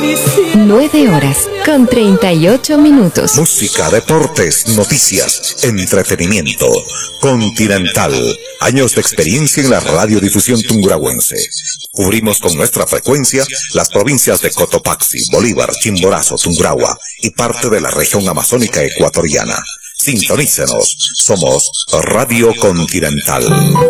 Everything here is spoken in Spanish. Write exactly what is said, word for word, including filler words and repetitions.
Nueve horas con treinta y ocho minutos. Música, deportes, noticias, entretenimiento. Continental. Años de experiencia en la radiodifusión tungurahüense. Cubrimos con nuestra frecuencia las provincias de Cotopaxi, Bolívar, Chimborazo, Tungurahua y parte de la región amazónica ecuatoriana. Sintonícenos. Somos Radio Continental.